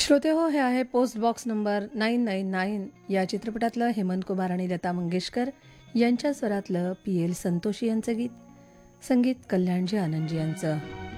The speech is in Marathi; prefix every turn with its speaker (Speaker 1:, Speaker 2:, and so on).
Speaker 1: श्रोते हो, हे आहे पोस्ट बॉक्स नंबर 999 या चित्रपटातलं हेमंत कुमार आणि लता मंगेशकर यांच्या स्वरातलं पी एल संतोषी यांचं गीत, संगीत कल्याणजी आनंदजी यांचं.